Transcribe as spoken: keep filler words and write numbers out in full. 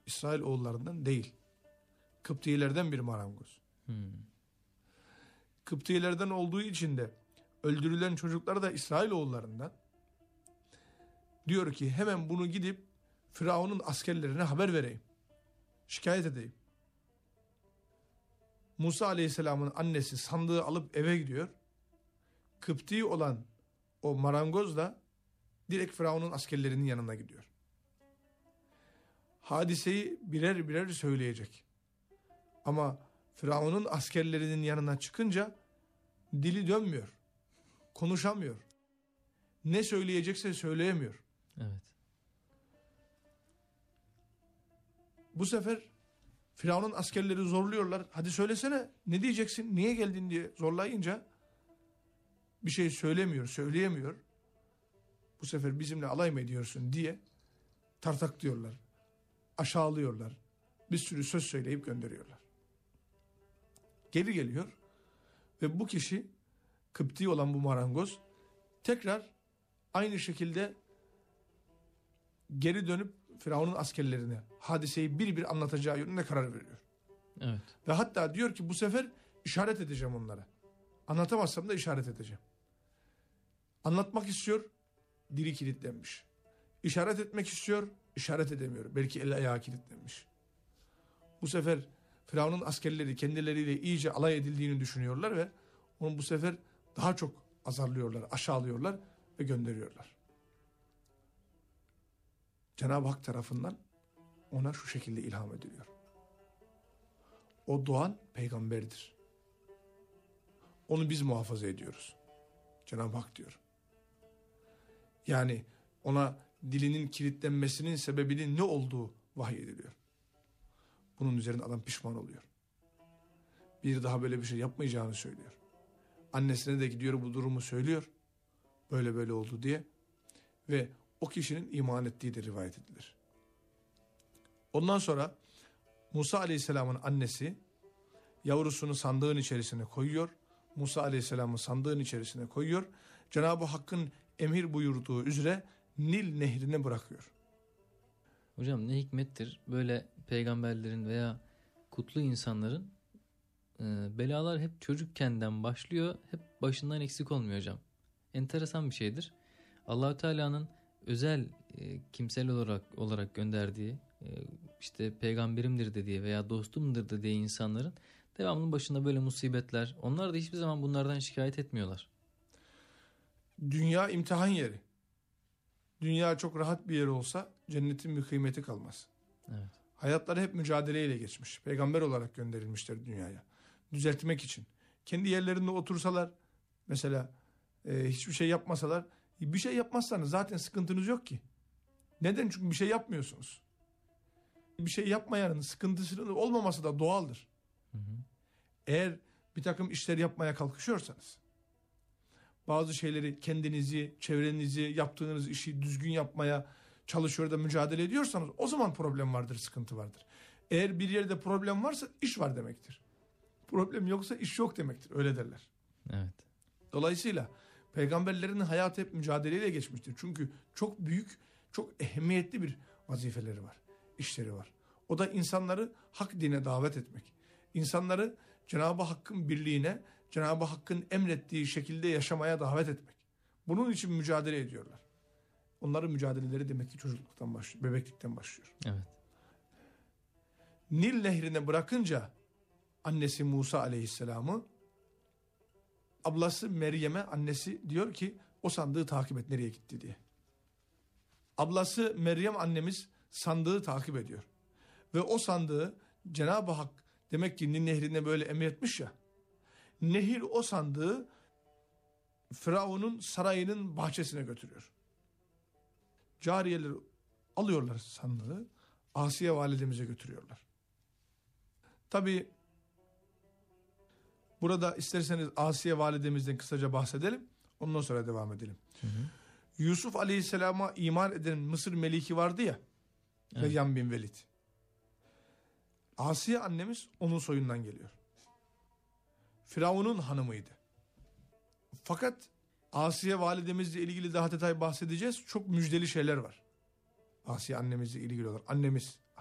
İsrail oğullarından değil. Kıptilerden bir marangoz. Hmm. Kıptilerden olduğu için de öldürülen çocuklar da İsrail oğullarından. Diyor ki hemen bunu gidip Firavun'un askerlerine haber vereyim. Şikayet edeyim. Musa Aleyhisselam'ın annesi sandığı alıp eve gidiyor. Kıpti olan o marangoz da direkt Firavun'un askerlerinin yanına gidiyor. Hadiseyi birer birer söyleyecek. Ama Firavun'un askerlerinin yanına çıkınca dili dönmüyor. Konuşamıyor. Ne söyleyecekse söyleyemiyor. Evet. Bu sefer Firavun'un askerleri zorluyorlar. Hadi söylesene, ne diyeceksin, niye geldin diye zorlayınca bir şey söylemiyor, söyleyemiyor. Bu sefer bizimle alay mı ediyorsun diye tartaklıyorlar, aşağılıyorlar. Bir sürü söz söyleyip gönderiyorlar. Geri geliyor ve bu kişi, Kıpti olan bu marangoz, tekrar aynı şekilde geri dönüp Firavun'un askerlerine hadiseyi bir bir anlatacağı yönünde karar veriyor. Evet. Ve hatta diyor ki bu sefer işaret edeceğim onlara. Anlatamazsam da işaret edeceğim. Anlatmak istiyor, dili kilitlenmiş. İşaret etmek istiyor, işaret edemiyor. Belki el ayağı kilitlenmiş. Bu sefer Firavun'un askerleri kendileriyle iyice alay edildiğini düşünüyorlar ve onu bu sefer daha çok azarlıyorlar, aşağılıyorlar ve gönderiyorlar. Cenab-ı Hak tarafından ona şu şekilde ilham ediliyor. O doğan peygamberdir. Onu biz muhafaza ediyoruz. Cenab-ı Hak diyor. Yani ona dilinin kilitlenmesinin sebebinin ne olduğu vahyediliyor. Bunun üzerine adam pişman oluyor. Bir daha böyle bir şey yapmayacağını söylüyor. Annesine de gidiyor bu durumu söylüyor. Böyle böyle oldu diye. Ve o kişinin iman ettiği de rivayet edilir. Ondan sonra Musa Aleyhisselam'ın annesi yavrusunu sandığın içerisine koyuyor. Musa Aleyhisselam'ı sandığın içerisine koyuyor. Cenab-ı Hakk'ın emir buyurduğu üzere Nil nehrine bırakıyor. Hocam ne hikmettir böyle peygamberlerin veya kutlu insanların e, belalar hep çocukkenden başlıyor, hep başından eksik olmuyor hocam. Enteresan bir şeydir. Allah-u Teala'nın özel e, kimsel olarak olarak gönderdiği e, işte peygamberimdir dediği veya dostumdur dediği insanların devamlı başında böyle musibetler, onlar da hiçbir zaman bunlardan şikayet etmiyorlar. Dünya imtihan yeri. Dünya çok rahat bir yer olsa cennetin bir kıymeti kalmaz. Evet. Hayatları hep mücadeleyle geçmiş. Peygamber olarak gönderilmişler dünyaya. Düzeltmek için. Kendi yerlerinde otursalar mesela e, hiçbir şey yapmasalar, bir şey yapmazsanız zaten sıkıntınız yok ki. Neden? Çünkü bir şey yapmıyorsunuz. Bir şey yapmayanın sıkıntısının olmaması da doğaldır. Hı hı. Eğer bir takım işler yapmaya kalkışıyorsanız, bazı şeyleri kendinizi, çevrenizi, yaptığınız işi düzgün yapmaya çalışıyor da mücadele ediyorsanız o zaman problem vardır, sıkıntı vardır. Eğer bir yerde problem varsa iş var demektir. Problem yoksa iş yok demektir. Öyle derler. Evet. Dolayısıyla peygamberlerin hayatı hep mücadeleyle geçmiştir. Çünkü çok büyük, çok ehemmiyetli bir vazifeleri var, işleri var. O da insanları hak dine davet etmek. İnsanları Cenab-ı Hakk'ın birliğine, Cenab-ı Hakk'ın emrettiği şekilde yaşamaya davet etmek. Bunun için mücadele ediyorlar. Onların mücadeleleri demek ki çocukluktan başlıyor, bebeklikten başlıyor. Evet. Nil nehrine bırakınca annesi Musa Aleyhisselam'ı, ablası Meryem'e annesi diyor ki o sandığı takip et nereye gitti diye. Ablası Meryem annemiz sandığı takip ediyor. Ve o sandığı Cenab-ı Hak demek ki Nil nehrine böyle emretmiş ya. Nehir o sandığı Firavun'un sarayının bahçesine götürüyor. Cariyeler alıyorlar sandığı, Asiye validemize götürüyorlar. Tabi burada isterseniz Asiye validemizden kısaca bahsedelim. Ondan sonra devam edelim. Hı hı. Yusuf Aleyhisselam'a iman eden Mısır meliki vardı ya. Evet. Meryem bin Velid. Asiye annemiz onun soyundan geliyor. Firavun'un hanımıydı. Fakat Asiye validemizle ilgili daha detay bahsedeceğiz. Çok müjdeli şeyler var. Asiye annemizle ilgili olarak. Annemiz.